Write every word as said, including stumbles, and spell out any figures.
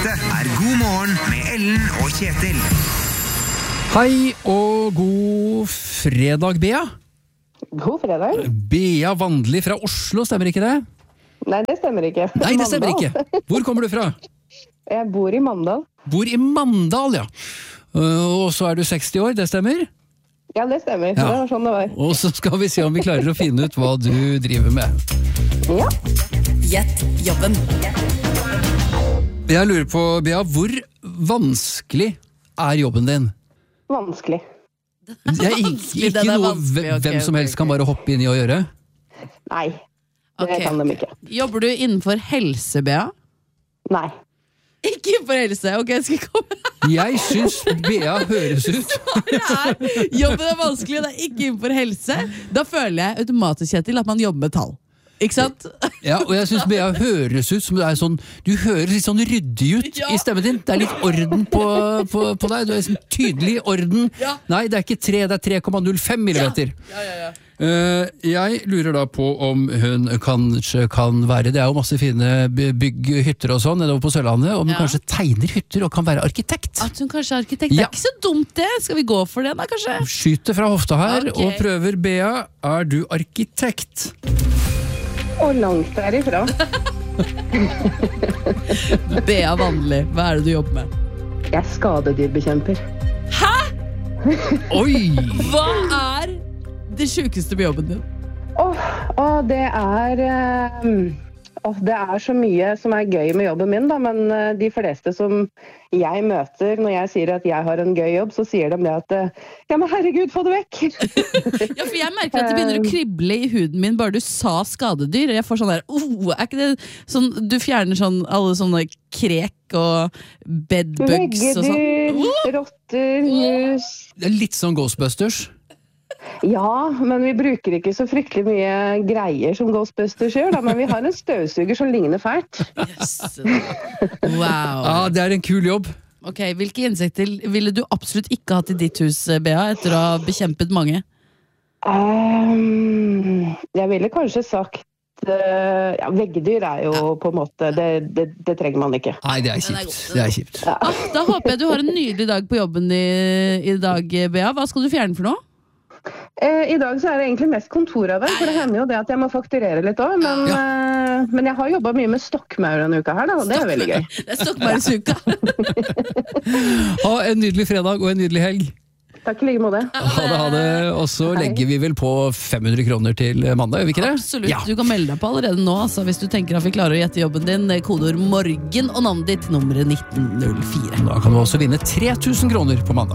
Dette er God morgen med Ellen og Kjetil. Hei og god fredag, Bea. God fredag. Bea Vandli fra Oslo, stemmer ikke det? Nei, det stemmer ikke. Nei, det stemmer ikke. Hvor kommer du fra? Jeg bor i Mandal. Bor i Mandal, ja. Uh, og så er du seksti år, det stemmer? Ja, det stemmer. Ja. Det var sånn det var. Og så skal vi se om vi klarer å finne ut hva du driver med. Ja. Gjett jobben. Jeg lurer på, Bea, hvor vanskelig er jobben din? Vanskelig. Det er ikke, ikke den er noe vanskelig, ok, hvem som ok, helst ok. kan bare hoppe inn i å gjøre. Nei, det Ok, kan de ok. ikke. Jobber du innenfor helse, Bea? Nei. Ikke innenfor helse, ok, jeg skal komme. Jeg synes Bea høres ut. Det er, jobben er vanskelig, det er ikke innenfor helse. Da føler jeg automatisk, Kjetil, at man jobber med tall. Ikke sant? Ja, og jeg synes Bea høres ut som det er sånn, du høres litt sånn ryddig ut Ja. i stemmen din. Det er litt orden på, på, på deg, du er sånn tydelig orden. Ja. Nei, det er ikke tre, det er tre komma null fem millimeter. Ja, ja, ja. Eh, jeg lurer da på om hun kanskje kan være, det er jo masse fine by- bygghytter og sånn nedover på Sørlandet, om hun Ja. kanskje tegner hytter og kan være arkitekt. At hun kanskje er arkitekt, det Ja. er ikke så dumt det. Skal vi gå for det da, kanskje? Skyter fra hofta her Ok. og prøver. Bea, er du arkitekt? Og langt derifra. Bea Vandli, hva er det du jobber med? Jeg er skadedyrbekjemper. Oi! Hva er det sykeste på jobben din? Åh, åh, det er... eh, åh, det er så mye som er gøy med jobben min, da, men eh, de fleste som jeg møter når jeg sier at jeg har en gøy jobb, så sier de det at eh, ja, men herregud, få det vekk! Ja, for jeg merker at det begynner å krible i huden min bare du sa skadedyr. Jeg får sånn der, oh, er ikke det sånn, du fjerner sånn alle sånne krek og bedbugs og sånn. Veggedyr, rotter, mus... Det er litt sånn Ghostbusters. Ja, men vi bruker ikke så fryktelig mye greier som Ghostbusters gjør, da, men vi har en støvsuger som ligner fælt. Yes. Wow. Ja, det er en kul jobb. Ok, hvilke insekter ville du absolutt ikke hatt i ditt hus, Bea, etter å ha bekjempet mange? Um, jeg ville kanskje sagt uh, ja, veggedyr er jo på en måte, det, det, det trenger man ikke. Nei, det er Den er kjipt. god, den Det er er kjipt. Ah, da håper jeg du har en nydelig dag på jobben i, i dag, Bea. Hva skal du fjerne for noe? Uh, I dag så er det egentlig mest kontorarbeid, for det hender jo det at jeg må fakturere litt også, men, uh, men jeg har jobbet mye med stokkmaur denne uka her, da, og det er veldig gøy. Det er Stokkmærsuka. Ha en nydelig fredag og en nydelig helg. Takk i like måte. Ha det, ha det. Og så legger vi vel på fem hundre kroner til mandag, gjør vi ikke det? Absolutt. Ja. Du kan melde deg på allerede nå, altså, hvis du tenker at vi klarer å gjette jobben din. Kodeord morgen og navnet ditt, nummeret nitten null fire. Da kan du også vinne tre tusen kroner på mandag.